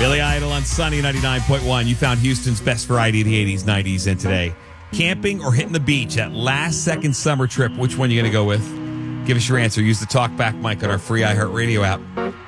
Billy Idol on Sunny 99.1. You found Houston's best variety of the 80s, 90s, and today. Camping or hitting the beach, that last-second summer trip, which one are you going to go with? Give us your answer. Use the TalkBack mic on our free iHeartRadio app.